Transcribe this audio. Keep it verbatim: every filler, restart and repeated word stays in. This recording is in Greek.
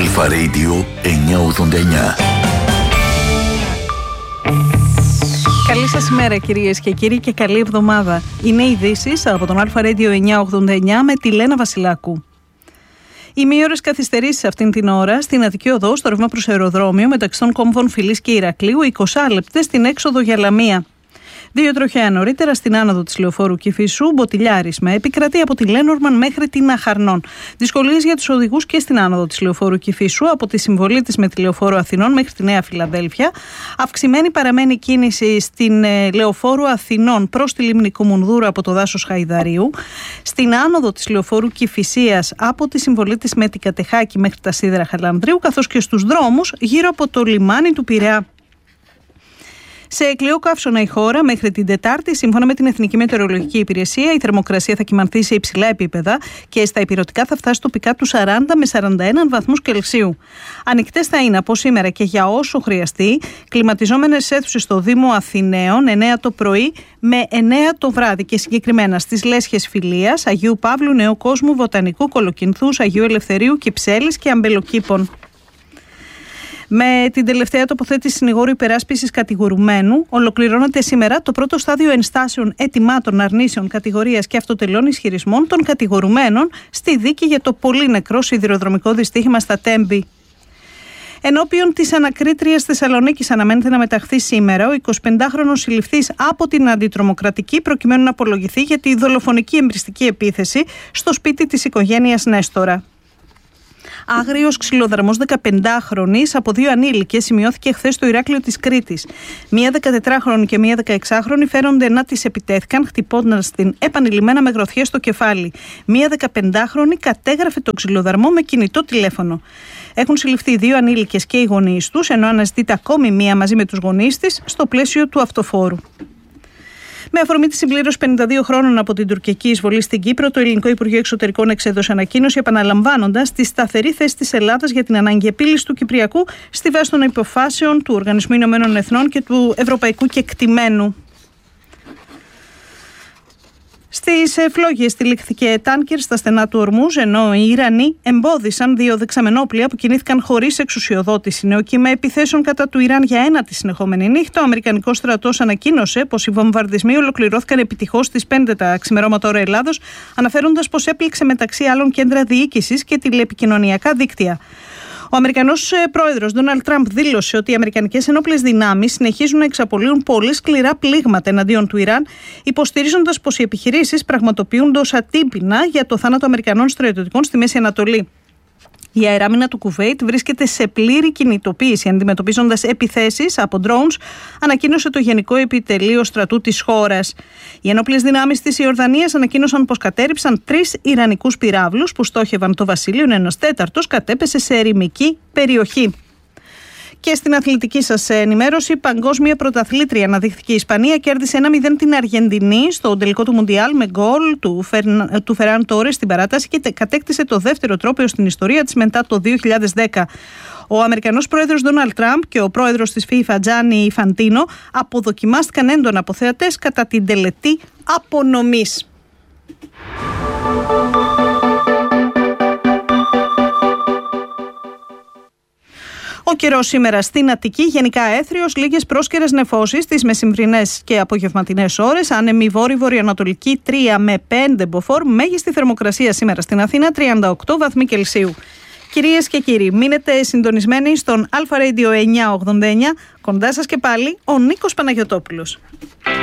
Αλφα Radio εννιακόσια ογδόντα εννιά. Καλή σας ημέρα κυρίες και κύριοι και καλή εβδομάδα. Είναι ειδήσεις από τον Αλφα Radio εννιακόσια ογδόντα εννιά με τη Λένα Βασιλάκου. Ημίωρες καθυστερήσεις αυτήν την ώρα στην Αττική Οδό, στο ρεύμα προς αεροδρόμιο μεταξύ των κόμβων Φυλής και Ηρακλείου, είκοσι λεπτές στην έξοδο για Λαμία. Δύο τροχιά νωρίτερα στην άνοδο της λεωφόρου Κηφισού, μποτιλιάρισμα επικρατεί από τη Λένορμαν μέχρι την Αχαρνών. Δυσκολίες για τους οδηγούς και στην άνοδο της λεωφόρου Κηφισού, από τη συμβολή της με τη λεωφόρο Αθηνών μέχρι τη Νέα Φιλαδέλφια. Αυξημένη παραμένει κίνηση στην ε, λεωφόρου Αθηνών προς τη Λίμνη Κουμουνδούρου από το δάσος Χαϊδαρίου. Στην άνοδο της λεωφόρου Κηφισίας από τη συμβολή της με την Κατεχάκη μέχρι τα Σίδερα Χαλανδρίου, καθώς και στους δρόμους γύρω από το λιμάνι του Πειραιά. Σε εκλειό καύσωνα η χώρα μέχρι την Τετάρτη, σύμφωνα με την Εθνική Μετεωρολογική Υπηρεσία, η θερμοκρασία θα κυμανθεί σε υψηλά επίπεδα και στα ηπειρωτικά θα φτάσει τοπικά του σαράντα με σαράντα ένα βαθμούς Κελσίου. Ανοιχτές θα είναι από σήμερα και για όσο χρειαστεί κλιματιζόμενες αίθουσες στο Δήμο Αθηναίων εννέα το πρωί με εννέα το βράδυ και συγκεκριμένα στις Λέσχες Φιλίας, Αγίου Παύλου, Νέου Κόσμου, Βοτανικού, Κολοκυνθούς, Αγίου Ελευθερίου, Κυψέλης και Αμπελοκήπων. Με την τελευταία τοποθέτηση συνηγόρου υπεράσπισης κατηγορουμένου, ολοκληρώνεται σήμερα το πρώτο στάδιο ενστάσεων αιτημάτων αρνήσεων κατηγορίας και αυτοτελών ισχυρισμών των κατηγορουμένων στη δίκη για το πολύ νεκρό σιδηροδρομικό δυστύχημα στα Τέμπη. Ενώπιον της ανακρίτριας Θεσσαλονίκης αναμένεται να μεταχθεί σήμερα ο εικοσιπεντάχρονος συλληφθής από την αντιτρομοκρατική προκειμένου να απολογηθεί για τη δολοφονική εμπριστική επίθεση στο σπίτι της οικογένειας Νέστορα. Άγριος ξυλοδαρμός δεκαπεντάχρονης από δύο ανήλικες σημειώθηκε χθες στο Ηράκλειο της Κρήτης. Μία δεκατετράχρονη και μία δεκαεξάχρονη φέρονται να τις επιτέθηκαν, χτυπώντας την επανειλημμένα με γροθιές στο κεφάλι. Μία δεκαπεντάχρονη κατέγραφε τον ξυλοδαρμό με κινητό τηλέφωνο. Έχουν συλληφθεί δύο ανήλικες και οι γονείς τους, ενώ αναζητείται ακόμη μία μαζί με τους γονείς της στο πλαίσιο του αυτοφόρου. Με αφορμή τη συμπλήρωση πενήντα δύο χρόνων από την τουρκική εισβολή στην Κύπρο, το Ελληνικό Υπουργείο Εξωτερικών εξέδωσε ανακοίνωση επαναλαμβάνοντας τη σταθερή θέση της Ελλάδας για την ανάγκη επίλυσης του Κυπριακού στη βάση των υποφάσεων του Οργανισμού Ηνωμένων Εθνών και του Ευρωπαϊκού Κεκτημένου. Στις φλόγες τυλίχθηκε τάνκερ στα στενά του Ορμούζ, ενώ οι Ιρανοί εμπόδισαν δύο δεξαμενόπλια που κινήθηκαν χωρίς εξουσιοδότηση. Νεοκύμα επιθέσεων κατά του Ιράν για ένατη συνεχόμενη νύχτα. Ο Αμερικανικός στρατός ανακοίνωσε πως οι βομβαρδισμοί ολοκληρώθηκαν επιτυχώς στις πέντε τα ξημερώματα ώρα Ελλάδος, αναφέροντας πως έπληξε μεταξύ άλλων κέντρα διοίκησης και τηλεπικοινωνιακά δίκτυα. Ο Αμερικανός πρόεδρος Ντόναλντ Τραμπ δήλωσε ότι οι αμερικανικές ενόπλες δυνάμεις συνεχίζουν να εξαπολύουν πολύ σκληρά πλήγματα εναντίον του Ιράν, υποστηρίζοντας πως οι επιχειρήσεις πραγματοποιούνται ως ατύπηνα για το θάνατο Αμερικανών στρατιωτικών στη Μέση Ανατολή. Η αεράμινα του Κουβέιτ βρίσκεται σε πλήρη κινητοποίηση αντιμετωπίζοντας επιθέσεις από drones, ανακοίνωσε το Γενικό Επιτελείο Στρατού της χώρας. Οι ενόπλες δυνάμεις της Ιορδανίας ανακοίνωσαν πως κατέρριψαν τρεις ιρανικούς πυράβλους που στόχευαν το βασίλειο, ενώ ένας τέταρτος κατέπεσε σε ερημική περιοχή. Και στην αθλητική σας ενημέρωση, παγκόσμια πρωταθλήτρια αναδείχθηκε η Ισπανία, κέρδισε ένα μηδέν την Αργεντινή στο τελικό του Μουντιάλ με γκολ του, Φερν, του Φεράν Τόρες στην παράταση και κατέκτησε το δεύτερο τρόπαιο στην ιστορία της μετά το δύο χιλιάδες δέκα. Ο Αμερικανός πρόεδρος Ντόναλντ Τραμπ και ο πρόεδρος της FIFA Τζάνι Φαντίνο αποδοκιμάστηκαν έντονα από θεατές κατά την τελετή απονομής. Ο καιρός σήμερα στην Αττική, γενικά έθριος, λίγες πρόσκαιρες νεφώσεις τις μεσημβρινές και απογευματινές ώρες. Άνεμη βόρειο-βορειοανατολική τρία με πέντε μποφόρ. Μέγιστη θερμοκρασία σήμερα στην Αθήνα τριάντα οκτώ βαθμοί Κελσίου. Κυρίες και κύριοι, μείνετε συντονισμένοι στον Αλφα Radio εννιακόσια ογδόντα εννιά. Κοντά σας και πάλι ο Νίκος Παναγιωτόπουλος.